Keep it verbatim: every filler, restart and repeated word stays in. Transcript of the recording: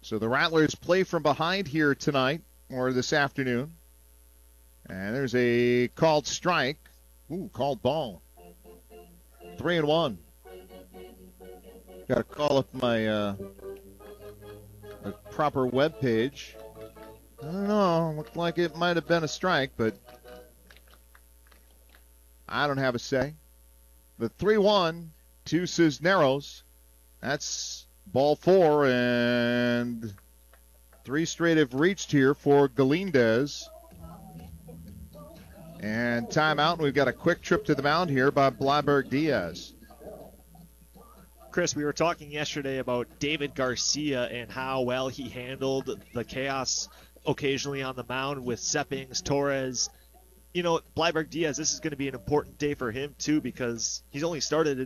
So the Rattlers play from behind here tonight, or this afternoon. And there's a called strike. Ooh, called ball. Three and one. Got to call up my uh, a proper web page. I don't know. Looked like it might have been a strike, but I don't have a say. The three one to Cisneros. That's ball four, and three straight have reached here for Galindez. And timeout, and we've got a quick trip to the mound here by Bleiberg Diaz. Chris, we were talking yesterday about David Garcia and how well he handled the chaos occasionally on the mound with Seppings, Torres. You know, Bleiberg Diaz, this is going to be an important day for him, too, because he's only started